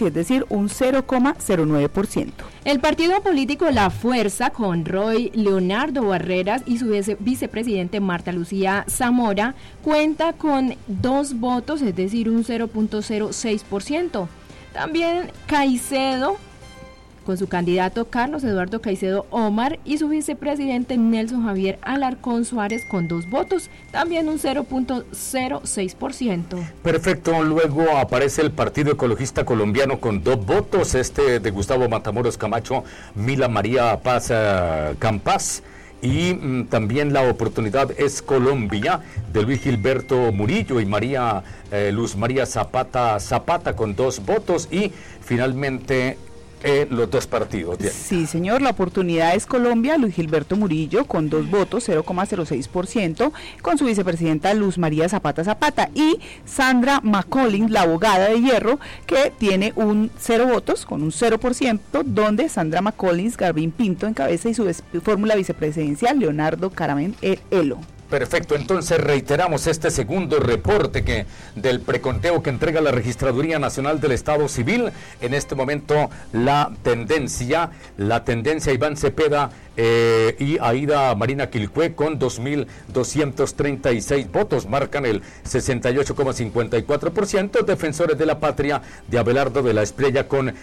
votos, y es decir, un 0,09%. El partido político La Fuerza, con Roy Leonardo Barreras y su vicepresidente Marta Lucía Zamora, cuenta con 2 votos, es decir, un 0,06%. También Caicedo, con su candidato Carlos Eduardo Caicedo Omar, y su vicepresidente Nelson Javier Alarcón Suárez, con 2 votos, también un 0,06%. Perfecto, luego aparece el Partido Ecologista Colombiano con 2 votos, de Gustavo Matamoros Camacho, Mila María Paz Campas, y también La Oportunidad es Colombia, de Luis Gilberto Murillo y Luz María Zapata con 2 votos, y finalmente los 2 partidos. Bien. Sí, señor, La Oportunidad es Colombia, Luis Gilberto Murillo con 2 votos, 0,06%, con su vicepresidenta Luz María Zapata, y Sandra McCollins, la abogada de Hierro, que tiene un 0 votos, con un 0%, donde Sandra McCollins Garbín Pinto encabeza, y su fórmula vicepresidencial Leonardo Caramén Elo. Perfecto, entonces reiteramos este segundo reporte del preconteo que entrega la Registraduría Nacional del Estado Civil. En este momento la tendencia Iván Cepeda y Aida Marina Quilcue con 2.236 votos, marcan el 68,54%, Defensores de la Patria de Abelardo de la Espriella con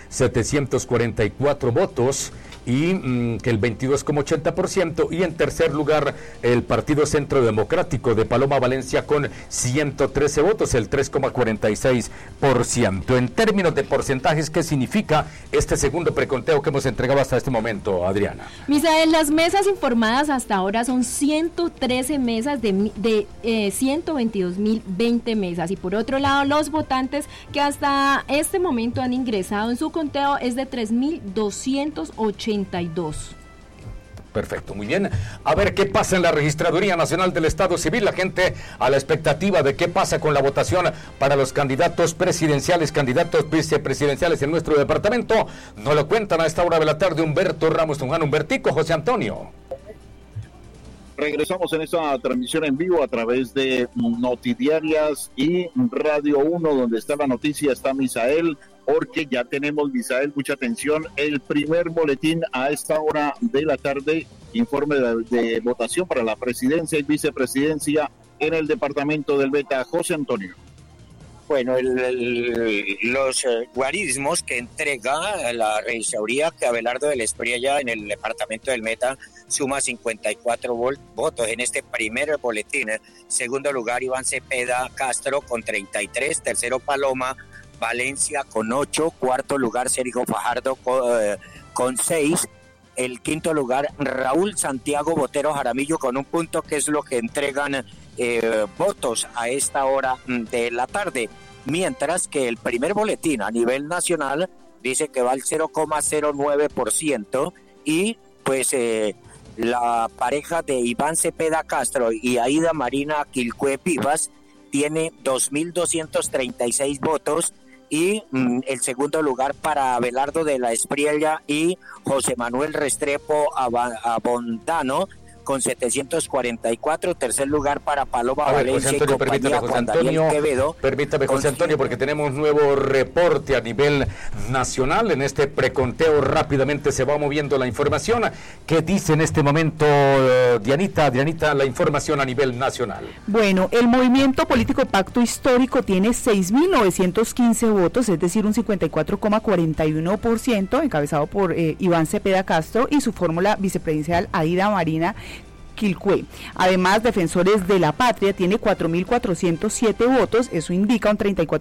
744 votos, y que el 22,80%, y en tercer lugar el Partido Centro Democrático de Paloma Valencia con 113 votos, el 3,46%. En términos de porcentajes, ¿qué significa este segundo preconteo que hemos entregado hasta este momento, Adriana? Misael, las mesas informadas hasta ahora son 113 mesas de 122.020 mesas, y por otro lado los votantes que hasta este momento han ingresado en su conteo es de 3.282. Perfecto, muy bien. A ver qué pasa en la Registraduría Nacional del Estado Civil. La gente a la expectativa de qué pasa con la votación para los candidatos presidenciales, candidatos vicepresidenciales en nuestro departamento. Nos lo cuentan a esta hora de la tarde Humberto Ramos Tunjano. Humbertico, José Antonio. Regresamos en esta transmisión en vivo a través de Notidiarias y Radio 1, donde está la noticia, está Misael, porque ya tenemos, Misael, mucha atención, el primer boletín a esta hora de la tarde, informe de votación para la presidencia y vicepresidencia en el departamento del Meta. José Antonio. Bueno, los guarismos que entrega la registraduría, que Abelardo de la Espriella en el departamento del Meta suma 54 votos en este primer boletín. Segundo lugar, Iván Cepeda Castro con 33, tercero Paloma Valencia con 8, cuarto lugar Sergio Fajardo con 6, el quinto lugar Raúl Santiago Botero Jaramillo con 1 punto, que es lo que entregan votos a esta hora de la tarde, mientras que el primer boletín a nivel nacional dice que va al 0,09%, y pues la pareja de Iván Cepeda Castro y Aida Marina Quilcue Vivas tiene 2.236 votos, y el segundo lugar para Abelardo de la Espriella y José Manuel Restrepo Abondano con 744, tercer lugar para Paloma Valencia y compañía Juan Daniel Quevedo. Permítame, José Antonio, porque tenemos un nuevo reporte a nivel nacional. En este preconteo rápidamente se va moviendo la información. ¿Qué dice en este momento Dianita, la información a nivel nacional? Bueno, el movimiento político Pacto Histórico tiene 6.915 votos, es decir, un 54,41%, encabezado por Iván Cepeda Castro y su fórmula vicepresidencial Aida Marina Quilcue. Además, Defensores de la Patria tiene 4.407 votos, eso indica un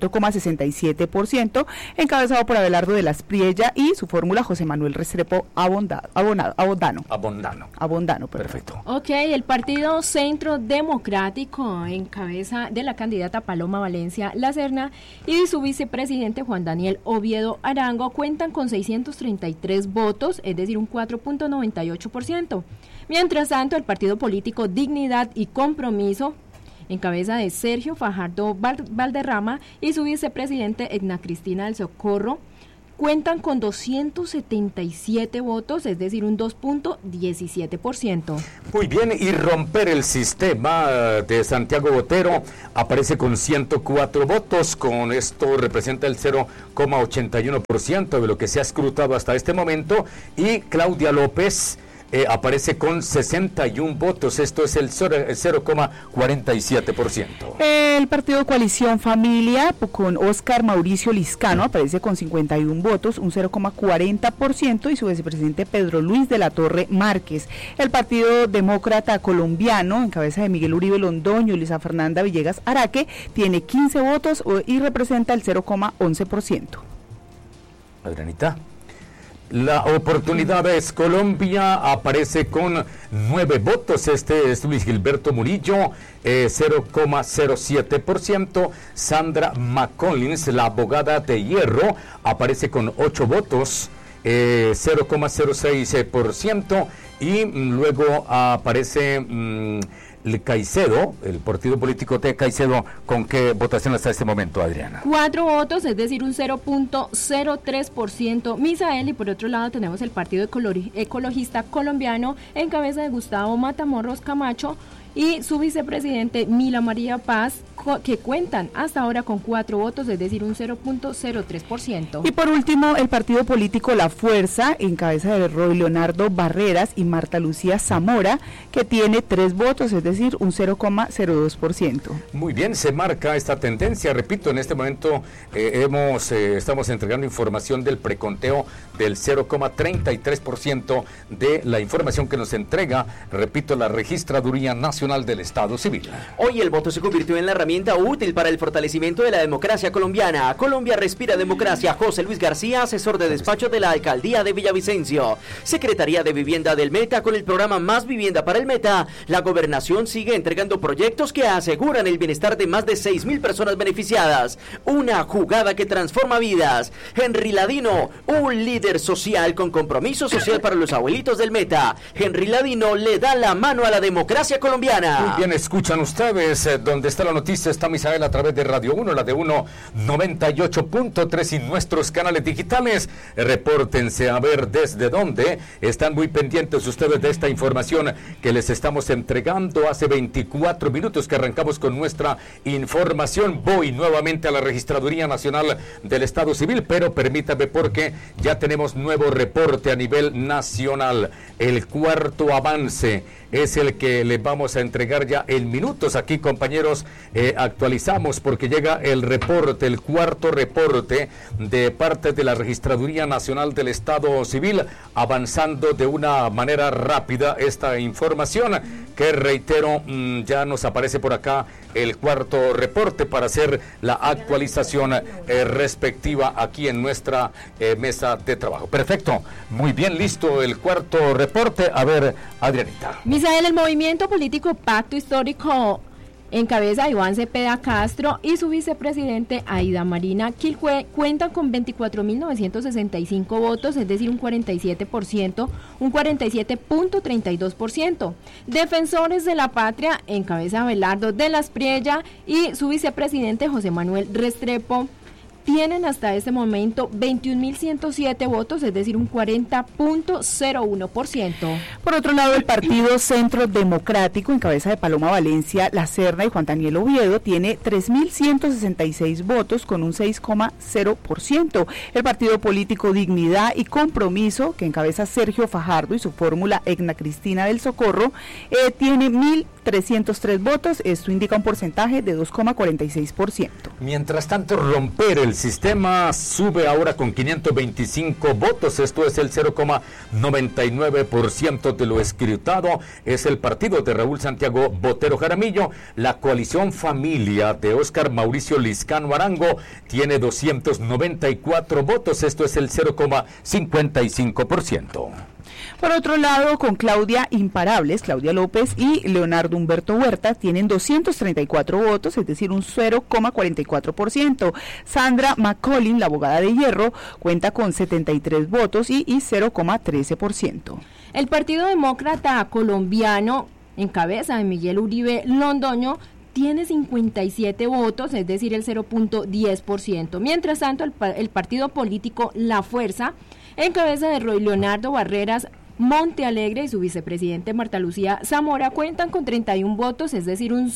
34,67%, encabezado por Abelardo de la Espriella y su fórmula José Manuel Restrepo Abondano. Perfecto. Ok, el Partido Centro Democrático, en cabeza de la candidata Paloma Valencia Lacerna y su vicepresidente Juan Daniel Oviedo Arango, cuentan con 633 votos, es decir, un 4,98%. Mientras tanto, el partido político Dignidad y Compromiso, en cabeza de Sergio Fajardo Valderrama y su vicepresidente Edna Cristina del Socorro, cuentan con 277 votos, es decir, un 2.17%. Muy bien, y romper el sistema de Santiago Botero aparece con 104 votos, con esto representa el 0,81% de lo que se ha escrutado hasta este momento, y Claudia López aparece con 61 votos, esto es el 0,47%. El partido Coalición Familia con Óscar Mauricio Liscano aparece con 51 votos, un 0,40%, y su vicepresidente Pedro Luis de la Torre Márquez. El Partido Demócrata Colombiano, en cabeza de Miguel Uribe Londoño y Luisa Fernanda Villegas Araque, tiene 15 votos y representa el 0,11%. Adrianita. La Oportunidad es Colombia aparece con 9 votos, este es Luis Gilberto Murillo, 0,07%, Sandra McCollins, la abogada de hierro, aparece con 8 votos, 0,06%, y luego aparece el Caicedo, el partido político de Caicedo. ¿Con qué votación hasta este momento, Adriana? 4 votos, es decir, un 0.03%, Misael, y por otro lado tenemos el Partido Ecologista Colombiano, en cabeza de Gustavo Matamoros Camacho, y su vicepresidente Mila María Paz, que cuentan hasta ahora con 4 votos, es decir, un 0.03%. Y por último, el partido político La Fuerza, en cabeza de Roy Leonardo Barreras y Marta Lucía Zamora, que tiene 3 votos, es decir, un 0,02%. Muy bien, se marca esta tendencia. Repito, en este momento estamos entregando información del preconteo del 0,33% de la información que nos entrega, repito, la Registraduría Nacional del Estado Civil. Hoy el voto se convirtió en la herramienta útil para el fortalecimiento de la democracia colombiana. Colombia respira democracia. José Luis García, asesor de despacho de la Alcaldía de Villavicencio. Secretaría de Vivienda del Meta, con el programa Más Vivienda para el Meta. La gobernación sigue entregando proyectos que aseguran el bienestar de más de 6.000 personas beneficiadas. Una jugada que transforma vidas. Henry Ladino, un líder social con compromiso social para los abuelitos del Meta. Henry Ladino le da la mano a la democracia colombiana. Muy bien, escuchan ustedes donde está la noticia, está Misael a través de Radio 1, la de 98.3 y nuestros canales digitales. Repórtense a ver desde dónde. Están muy pendientes ustedes de esta información que les estamos entregando hace 24 minutos que arrancamos con nuestra información. Voy nuevamente a la Registraduría Nacional del Estado Civil, pero permítame porque ya tenemos nuevo reporte a nivel nacional. El cuarto avance es el que les vamos a entregar ya en minutos. Aquí, compañeros, actualizamos porque llega el reporte, el cuarto reporte de parte de la Registraduría Nacional del Estado Civil, avanzando de una manera rápida esta información que, reitero, ya nos aparece por acá el cuarto reporte para hacer la actualización respectiva aquí en nuestra mesa de trabajo. Perfecto, muy bien, listo el cuarto reporte. A ver, Adrianita. Misael, el movimiento político Pacto Histórico, en cabeza de Iván Cepeda Castro y su vicepresidente Aida Marina Quilcue, cuentan con 24.965 votos, es decir, un 47%, un 47.32%. Defensores de la Patria, en cabeza de Abelardo de la Espriella y su vicepresidente José Manuel Restrepo, tienen hasta este momento 21.107 votos, es decir, un 40.01%. Por otro lado, el Partido Centro Democrático, en cabeza de Paloma Valencia La Serna y Juan Daniel Oviedo, tiene 3.166 votos con un 6,0%. El Partido Político Dignidad y Compromiso, que encabeza Sergio Fajardo y su fórmula Egna Cristina del Socorro, tiene 1.303 votos. Esto indica un porcentaje de 2,46%. Mientras tanto, romper el sistema sube ahora con 525 votos, esto es el 0,99% de lo escrutado. Es el partido de Raúl Santiago Botero Jaramillo. La Coalición Familia de Óscar Mauricio Liscano Arango tiene 294 votos, esto es el 0,55%. Por otro lado, con Claudia Imparables, Claudia López y Leonardo Humberto Huerta tienen 234 votos, es decir, un 0,44%. Sandra McCollin, la abogada de hierro, cuenta con 73 votos y 0,13%. El Partido Demócrata Colombiano, en cabeza de Miguel Uribe Londoño, tiene 57 votos, es decir, el 0.10%. Mientras tanto, el partido político La Fuerza, en cabeza de Roy Leonardo Barreras Montealegre y su vicepresidente Marta Lucía Zamora, cuentan con 31 votos, es decir, un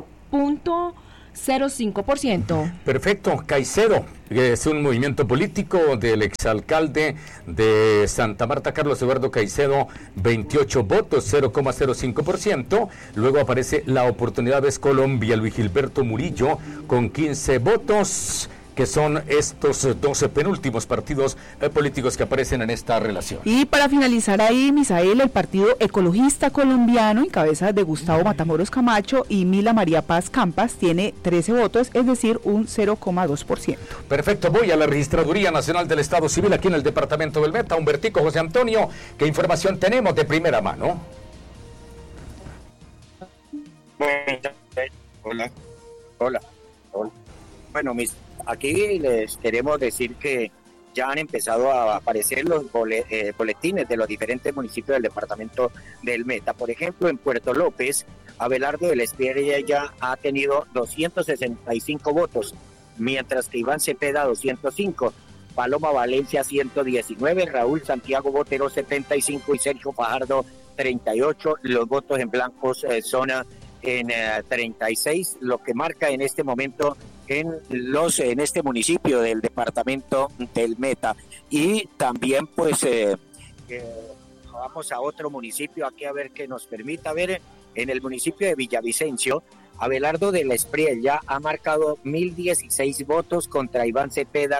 0.05%. Perfecto. Caicedo, que es un movimiento político del exalcalde de Santa Marta, Carlos Eduardo Caicedo, 28 votos, 0.05%. Luego aparece La Oportunidad es Colombia, Luis Gilberto Murillo, con 15 votos, que son estos 12 penúltimos partidos políticos que aparecen en esta relación. Y para finalizar ahí, Misael, el Partido Ecologista Colombiano, en cabeza de Gustavo Matamoros Camacho y Mila María Paz Campas, tiene 13 votos, es decir, un 0.2%. Perfecto, voy a la Registraduría Nacional del Estado Civil aquí en el departamento del Meta. Humbertico, José Antonio, ¿qué información tenemos de primera mano? Hola. Bueno, aquí les queremos decir que ya han empezado a aparecer los boletines de los diferentes municipios del departamento del Meta. Por ejemplo, en Puerto López, Abelardo de la Espriella ya ha tenido 265 votos, mientras que Iván Cepeda 205, Paloma Valencia 119, Raúl Santiago Botero 75 y Sergio Fajardo 38. Los votos en blancos son en 36, lo que marca en este momento en este municipio del departamento del Meta. Y también pues vamos a otro municipio aquí a ver qué nos permita ver. En el municipio de Villavicencio, Abelardo de la Espriella ha marcado 1016 votos contra Iván Cepeda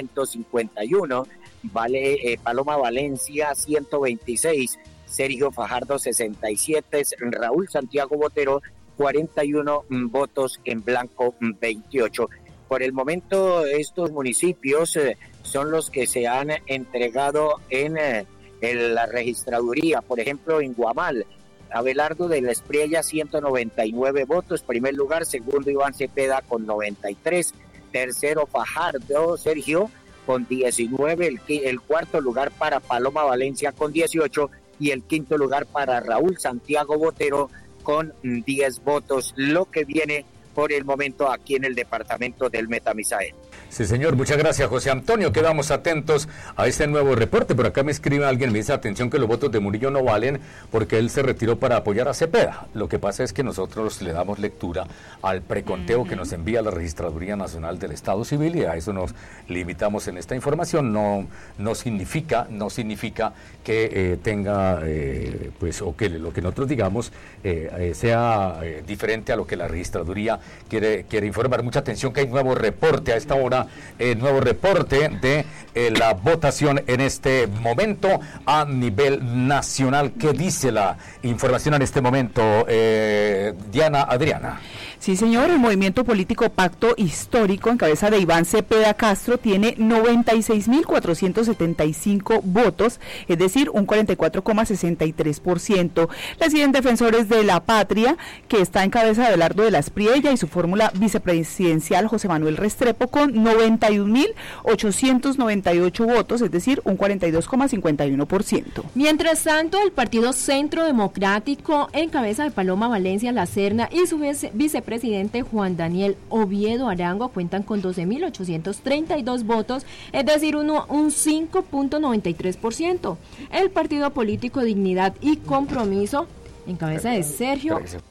551, Paloma Valencia 126, Sergio Fajardo 67, Raúl Santiago Botero 41 votos, en blanco 28. Por el momento estos municipios son los que se han entregado en la registraduría. Por ejemplo, en Guamal, Abelardo de la Espriella 199 votos, primer lugar, segundo Iván Cepeda con 93, tercero Fajardo Sergio con 19, el cuarto lugar para Paloma Valencia con 18 y el quinto lugar para Raúl Santiago Botero con 10 votos, lo que viene por el momento aquí en el departamento del Meta, Misael. Sí, señor, muchas gracias, José Antonio. Quedamos atentos a este nuevo reporte. Por acá me escribe alguien, me dice, atención, que los votos de Murillo no valen porque él se retiró para apoyar a Cepeda. Lo que pasa es que nosotros le damos lectura al preconteo que nos envía la Registraduría Nacional del Estado Civil y a eso nos limitamos en esta información. No significa que tenga, pues, o que lo que nosotros digamos sea diferente a lo que la Registraduría quiere informar. Mucha atención, que hay nuevo reporte a esta hora. Nuevo reporte de la votación en este momento a nivel nacional. ¿Qué dice la información en este momento, Adriana? Sí, señor, el movimiento político Pacto Histórico, en cabeza de Iván Cepeda Castro, tiene 96.475 votos, es decir, un 44,63%. La siguen Defensores de la Patria, que está en cabeza de Abelardo de la Espriella y su fórmula vicepresidencial José Manuel Restrepo, con 91.898 votos, es decir, un 42,51%. Mientras tanto, el Partido Centro Democrático, en cabeza de Paloma Valencia La Serna y su vicepresidente Juan Daniel Oviedo Arango, cuentan con 12.832 votos, es decir, un 5.93%. El partido político Dignidad y Compromiso, en cabeza de Sergio